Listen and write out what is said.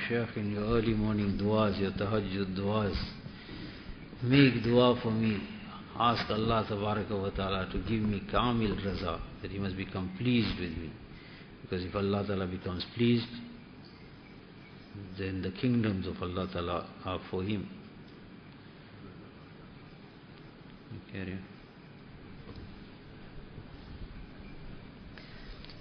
Shaykh, in your early morning du'as, your tahajjud du'as, make dua for me. Ask Allah Tabaraka wa Ta'ala to give me Kamil Raza, that He must become pleased with me. Because if Allah Ta'ala becomes pleased, then the kingdoms of Allah Ta'ala are for Him. Carry on.